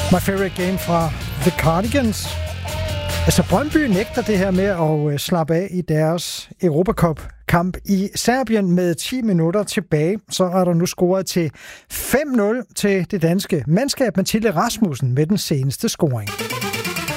My Favorite Game fra The Cardigans. Altså Brøndby nægter det her med at slappe af i deres Europacup-kamp i Serbien med 10 minutter tilbage. Så er der nu scoret til 5-0 til det danske mandskab. Mathilde Rasmussen med den seneste scoring.